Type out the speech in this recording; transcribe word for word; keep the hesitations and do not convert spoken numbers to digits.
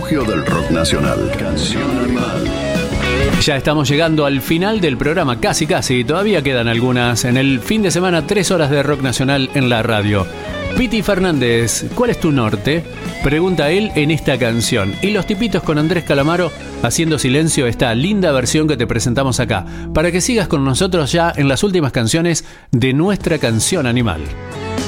refugio del rock nacional. Canción Animal. Ya estamos llegando al final del programa, casi casi, todavía quedan algunas. En el fin de semana, tres horas de rock nacional en la radio. Piti Fernández, ¿cuál es tu norte? Pregunta él en esta canción. Y los tipitos con Andrés Calamaro haciendo silencio, esta linda versión que te presentamos acá, para que sigas con nosotros ya en las últimas canciones de nuestra Canción Animal.